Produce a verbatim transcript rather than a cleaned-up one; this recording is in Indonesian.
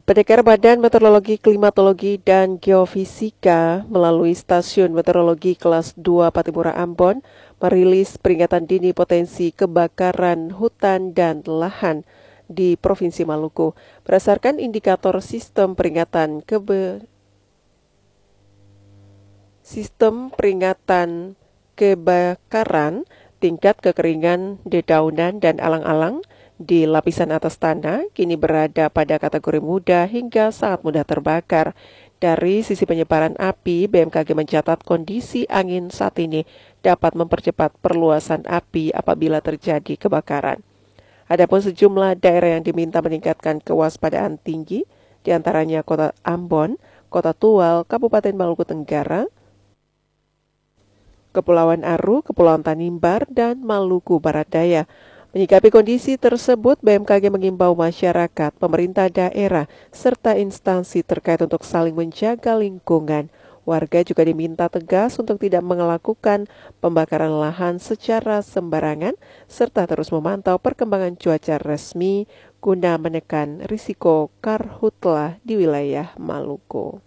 Pendekar Badan Meteorologi, Klimatologi, dan Geofisika melalui Stasiun Meteorologi Kelas dua Pattimura Ambon merilis peringatan dini potensi kebakaran hutan dan lahan di Provinsi Maluku. Berdasarkan indikator sistem peringatan kebe sistem peringatan kebakaran, tingkat kekeringan dedaunan dan alang-alang di lapisan atas tanah kini berada pada kategori mudah hingga sangat mudah terbakar. Dari sisi penyebaran api, B M K G mencatat kondisi angin saat ini dapat mempercepat perluasan api apabila terjadi kebakaran. Adapun sejumlah daerah yang diminta meningkatkan kewaspadaan tinggi, diantaranya Kota Ambon, Kota Tual, Kabupaten Maluku Tenggara, Kepulauan Aru, Kepulauan Tanimbar, dan Maluku Barat Daya. Menyikapi kondisi tersebut, B M K G mengimbau masyarakat, pemerintah daerah, serta instansi terkait untuk saling menjaga lingkungan. Warga juga diminta tegas untuk tidak melakukan pembakaran lahan secara sembarangan, serta terus memantau perkembangan cuaca resmi guna menekan risiko karhutlah di wilayah Maluku.